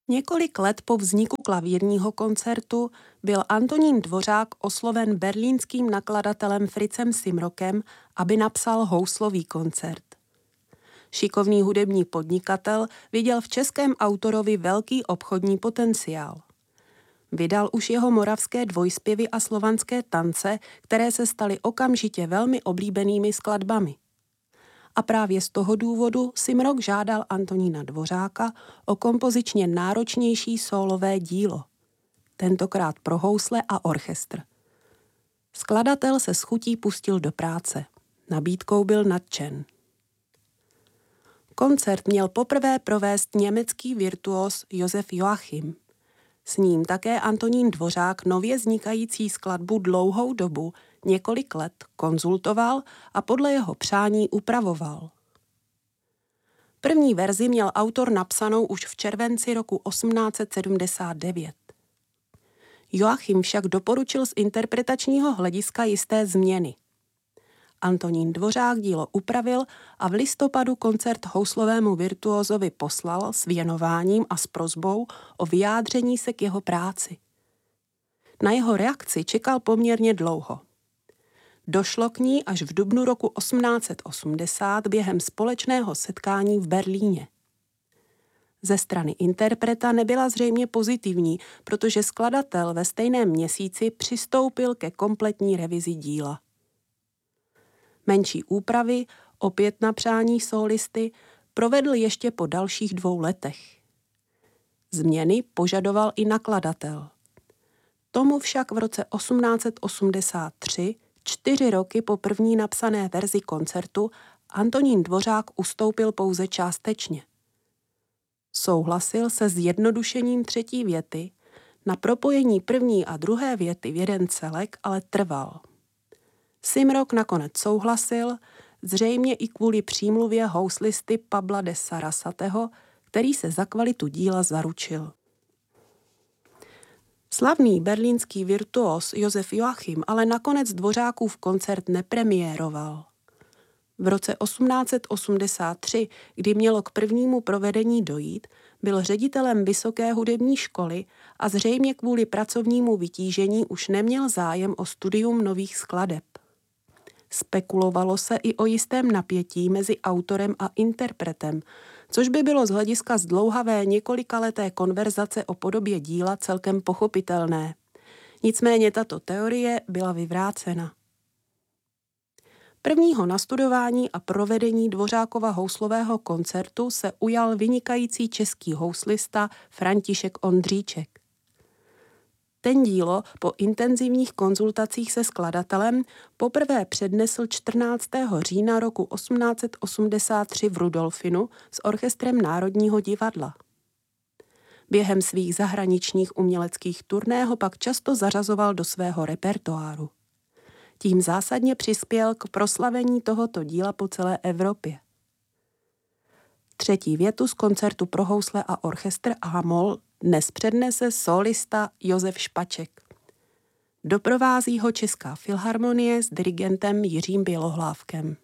Několik let po vzniku klavírního koncertu byl Antonín Dvořák osloven berlínským nakladatelem Fritzem Simrokem, aby napsal houslový koncert. Šikovný hudební podnikatel viděl v českém autorovi velký obchodní potenciál. Vydal už jeho moravské dvojspěvy a slovanské tance, které se staly okamžitě velmi oblíbenými skladbami. A právě z toho důvodu Simrok žádal Antonína Dvořáka o kompozičně náročnější sólové dílo. Tentokrát pro housle a orchestr. Skladatel se s chutí pustil do práce. Nabídkou byl nadšen. Koncert měl poprvé provést německý virtuos Josef Joachim. S ním také Antonín Dvořák nově vznikající skladbu dlouhou dobu, několik let, konzultoval a podle jeho přání upravoval. První verzi měl autor napsanou už v červenci roku 1879. Joachim však doporučil z interpretačního hlediska jisté změny. Antonín Dvořák dílo upravil a v listopadu koncert houslovému virtuózovi poslal s věnováním a s prosbou o vyjádření se k jeho práci. Na jeho reakci čekal poměrně dlouho. Došlo k ní až v dubnu roku 1880 během společného setkání v Berlíně. Ze strany interpreta nebyla zřejmě pozitivní, protože skladatel ve stejném měsíci přistoupil ke kompletní revizi díla. Menší úpravy, opět na přání sólisty, provedl ještě po dalších 2 letech. Změny požadoval i nakladatel. Tomu však v roce 1883, 4 roky po první napsané verzi koncertu, Antonín Dvořák ustoupil pouze částečně. Souhlasil se zjednodušením 3. věty, na propojení 1. a 2. věty v jeden celek ale trval. Simrok nakonec souhlasil, zřejmě i kvůli přímluvě houslisty Pabla de Sarasateho, který se za kvalitu díla zaručil. Slavný berlínský virtuos Josef Joachim ale nakonec Dvořákův koncert nepremiéroval. V roce 1883, kdy mělo k prvnímu provedení dojít, byl ředitelem Vysoké hudební školy a zřejmě kvůli pracovnímu vytížení už neměl zájem o studium nových skladeb. Spekulovalo se i o jistém napětí mezi autorem a interpretem, což by bylo z hlediska zdlouhavé několikaleté konverzace o podobě díla celkem pochopitelné. Nicméně tato teorie byla vyvrácena. Prvního nastudování a provedení Dvořákova houslového koncertu se ujal vynikající český houslista František Ondříček. Ten dílo po intenzivních konzultacích se skladatelem poprvé přednesl 14. října roku 1883 v Rudolfinu s orchestrem Národního divadla. Během svých zahraničních uměleckých turné ho pak často zařazoval do svého repertoáru. Tím zásadně přispěl k proslavení tohoto díla po celé Evropě. 3. větu z koncertu pro housle a orchestr a-moll dnes přednese sólista Josef Špaček. Doprovází ho Česká filharmonie s dirigentem Jiřím Bělohlávkem.